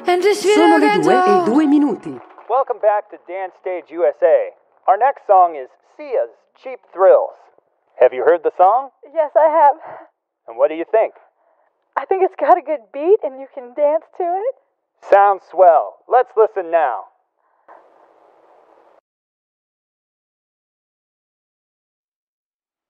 Sono le 2:02. Welcome back to Dance Stage USA. Our next song is Sia's Cheap Thrills. Have you heard the song? Yes, I have. And what do you think? I think it's got a good beat and you can dance to it. Sounds swell. Let's listen now.